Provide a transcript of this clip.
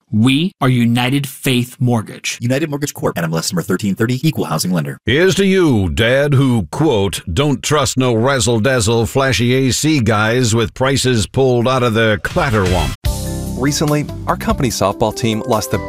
We are United Faith Mortgage. United Mortgage Corp. NMLS number 1330, Equal Housing Lender. Here's to you, Dad, who, quote, don't trust no razzle-dazzle flashy AC guys with prices pulled out of the clatterwamp. Recently, our company softball team lost the